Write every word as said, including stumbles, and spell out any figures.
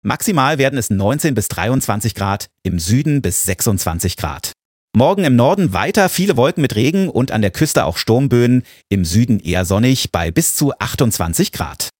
Maximal werden es neunzehn bis dreiundzwanzig Grad, im Süden bis sechsundzwanzig Grad. Morgen im Norden weiter viele Wolken mit Regen und an der Küste auch Sturmböen, im Süden eher sonnig bei bis zu achtundzwanzig Grad.